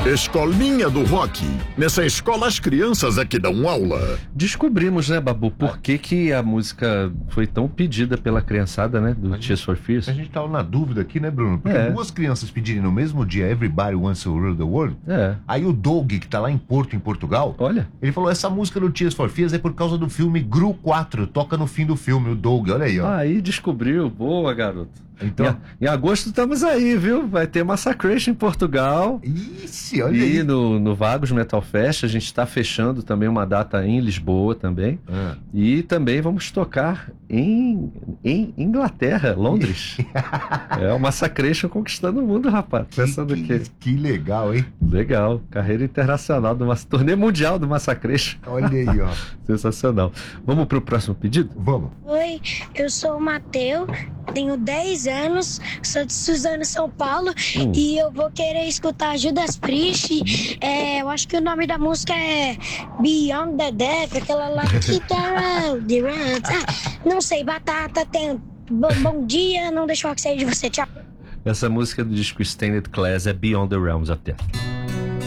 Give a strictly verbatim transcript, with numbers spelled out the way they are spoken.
Escolinha do Rock. Nessa escola as crianças é que dão aula. Descobrimos, né, Babu, por que, que a música foi tão pedida pela criançada, né, do Tears for Fears. A gente tava na dúvida aqui, né, Bruno? Porque É. duas crianças pedirem no mesmo dia Everybody Wants to Rule the World. É. Aí o Doug, que tá lá em Porto, em Portugal, Olha. ele falou, essa música do Tears for Fears é por causa do filme Gru quatro, toca no fim do filme, o Doug, olha aí, ó. Aí descobriu. Boa, garoto. Então... Em, em agosto estamos aí, viu? Vai ter Massacration em Portugal. Ixi, olha e aí. no, no Vagos Metal Fest a gente está fechando também uma data em Lisboa também. Ah. E também vamos tocar em, em Inglaterra, Londres. É o Massacration conquistando o mundo, rapaz. Pensando que, que... que legal, hein? Legal. Carreira internacional do Mass... Torneio mundial do Massacration. Olha aí, ó. Sensacional. Vamos pro próximo pedido? Vamos. Oi, eu sou o Matheus, tenho dez anos, sou de Suzano, São Paulo, Hum. e eu vou querer escutar Judas Priest. É, eu acho que o nome da música é Beyond the Death, aquela lá que tá the road. Ah, não sei, Batata, tem... Bom, bom dia, não deixa o rock sair de você, tchau. Essa música do disco Stained Class é Beyond the Realms of Death.